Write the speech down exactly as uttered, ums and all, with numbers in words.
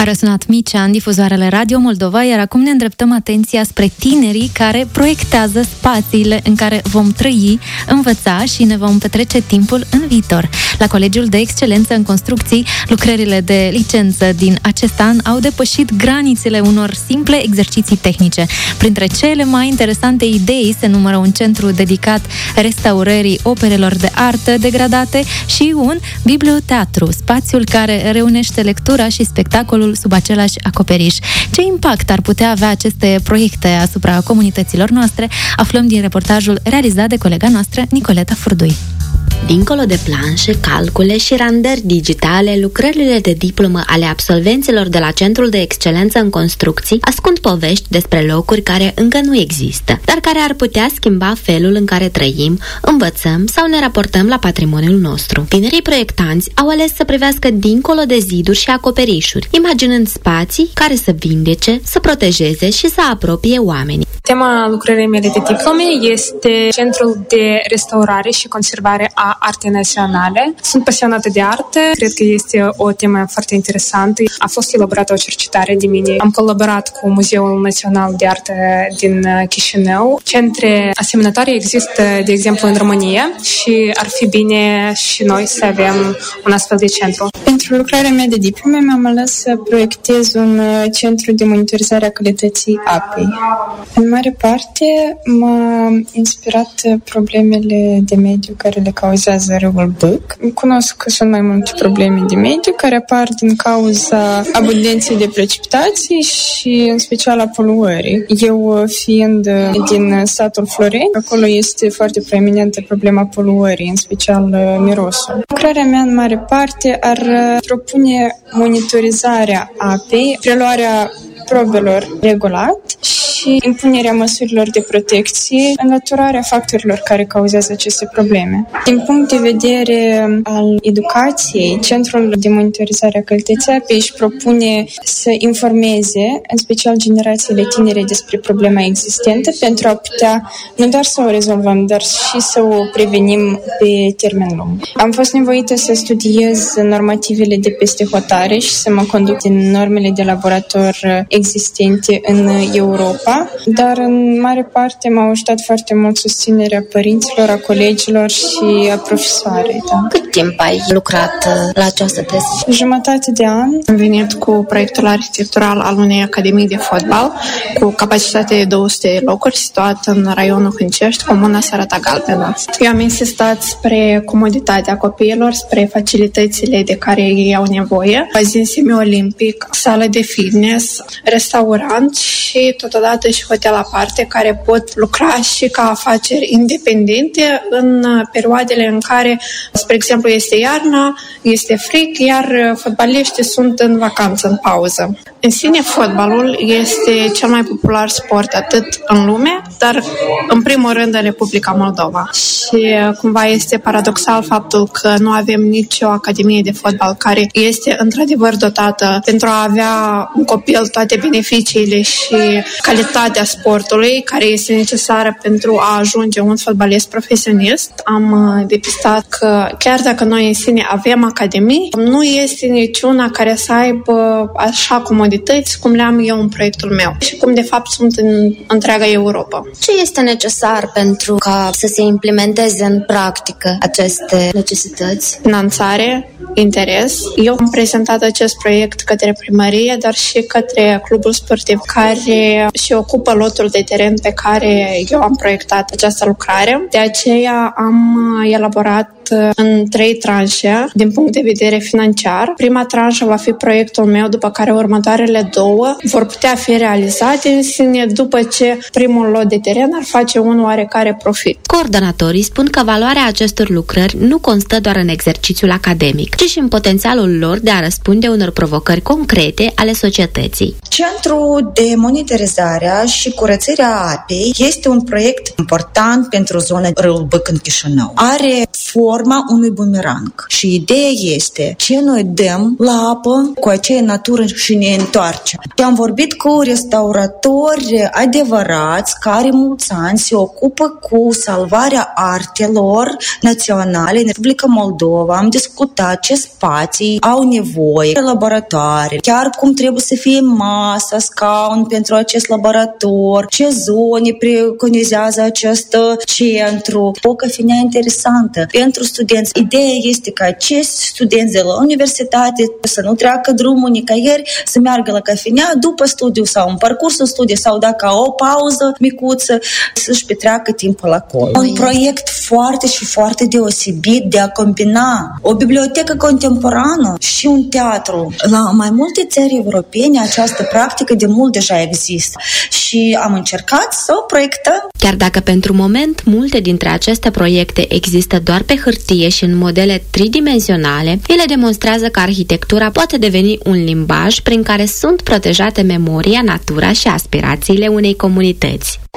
răsunat Micea în difuzoarele Radio Moldova, iar acum ne îndreptăm atenția spre tinerii care proiectează spațiile în care vom trăi, învăța și ne vom petrece timpul în viitor. La Colegiul de Excelență în Construcții, lucrările de licență din acest an au depășit granițele unor simple exerciții tehnice. Printre cele mai interesante idei se numără un centru dedicat restaurării operelor de artă degradate și un biblioteatru, spațiul care reunește lectura și spectacolul sub același acoperiș. Ce impact ar putea avea aceste proiecte asupra comunităților noastre? Aflăm din reportajul realizat de colega noastră, Nicoleta Furdui. Dincolo de planșe, calcule și randări digitale, lucrările de diplomă ale absolvenților de la Centrul de Excelență în Construcții ascund povești despre locuri care încă nu există, dar care ar putea schimba felul în care trăim, învățăm sau ne raportăm la patrimoniul nostru. Tinerii proiectanți au ales să privească dincolo de ziduri și acoperișuri, imaginând spații care să vindece, să protejeze și să apropie oamenii. Tema lucrării mele de diplome este Centrul de Restaurare și Conservare a Artei Naționale. Sunt pasionată de artă, cred că este o temă foarte interesantă. A fost elaborată o cercetare de mine. Am colaborat cu Muzeul Național de Artă din Chișinău. Centre asemănătoare există, de exemplu, în România și ar fi bine și noi să avem un astfel de centru. Pentru lucrarea mea de diplome mi-am ales să proiectez un centru de monitorizare a calității apei. În mare parte m-a inspirat problemele de mediu care le cauzează râul Bâc. Cunosc că sunt mai multe probleme de mediu care apar din cauza abundenței de precipitații și în special a poluării. Eu fiind din satul Floreni, acolo este foarte preeminentă problema poluării, în special mirosul. Lucrarea mea în mare parte ar propune monitorizarea apei, preluarea probelor regulat și impunerea măsurilor de protecție, înlăturarea factorilor care cauzează aceste probleme. Din punct de vedere al educației, Centrul de Monitorizare a Calității Apei își propune să informeze, în special generațiile tinere, despre problema existentă pentru a putea nu doar să o rezolvăm, dar și să o prevenim pe termen lung. Am fost nevoită să studiez normativele de peste hotare și să mă conduc din normele de laborator existente în Europa, dar în mare parte m-a ajutat foarte mult susținerea părinților, a colegilor și a profesoarei. Da. Cât timp ai lucrat la această teză? Jumătate de an. Am venit cu proiectul arhitectural al unei academii de fotbal cu capacitate de două sute de locuri situat în raionul Hâncești, comuna Sărata Galbenă. Eu am insistat spre comoditatea copiilor, spre facilitățile de care ei au nevoie, bazin semi-olimpic, sală de fitness, restaurant și totodată și hotel aparte care pot lucra și ca afaceri independente în perioadele în care, spre exemplu, este iarna, este frig, iar fotbaliștii sunt în vacanță, în pauză. În sine, fotbalul este cel mai popular sport atât în lume, dar în primul rând în Republica Moldova. Și cumva este paradoxal faptul că nu avem nicio academie de fotbal care este într-adevăr dotată pentru a avea un copil toate beneficiile și calitatea sportului care este necesară pentru a ajunge un fotbalist profesionist. Am depistat că chiar dacă noi în sine avem academii, nu este niciuna care să aibă așa comodități cum le-am eu în proiectul meu și cum de fapt sunt în întreaga Europa. Ce este necesar pentru ca să se implementeze în practică aceste necesități? Finanțare, interes. Eu am prezentat acest proiect către primărie, dar și către clubul sportiv care și ocupă lotul de teren pe care eu am proiectat această lucrare. De aceea am elaborat în trei tranșe din punct de vedere financiar. Prima tranșă va fi proiectul meu, după care următoarele două vor putea fi realizate în sine după ce primul lot de teren ar face un oarecare profit. Coordonatorii spun că valoarea acestor lucrări nu constă doar în exercițiul academic, ci și în potențialul lor de a răspunde unor provocări concrete ale societății. Centrul de monitorizare și curățarea apei este un proiect important pentru zona râul Bâc în Chișinău. Are forma unui bumerang și ideea este ce noi dăm la apă, cu aceea natură și ne întoarce. Am vorbit cu restauratori adevărați care mulți ani se ocupă cu salvarea artelor naționale în Republica Moldova. Am discutat ce spații au nevoie, laboratoare, chiar cum trebuie să fie masă, scaun pentru acest laborator, ce zone preconizează acest centru. O cafenea interesantă pentru studenți. Ideea este ca acești studenți de la universitate să nu treacă drumul nicăieri, să meargă la cafenea după studiu sau în parcursul studiu sau dacă au o pauză micuță, să-și petreacă timpul acolo. Un proiect foarte și foarte deosebit de a combina o bibliotecă contemporană și un teatru. La mai multe țări europene această practică de mult deja există și am încercat să o proiectăm. Chiar dacă pentru moment multe dintre aceste proiecte există doar pe hârtie și în modele tridimensionale, ele demonstrează că arhitectura poate deveni un limbaj prin care sunt protejate memoria, natura și aspirațiile unei comunități.